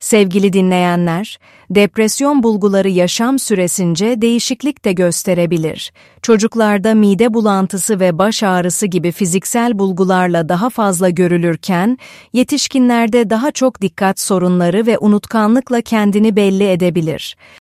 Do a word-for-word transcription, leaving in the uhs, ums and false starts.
Sevgili dinleyenler, depresyon bulguları yaşam süresince değişiklik de gösterebilir. Çocuklarda mide bulantısı ve baş ağrısı gibi fiziksel bulgularla daha fazla görülürken, yetişkinlerde daha çok dikkat sorunları ve unutkanlıkla kendini belli edebilir.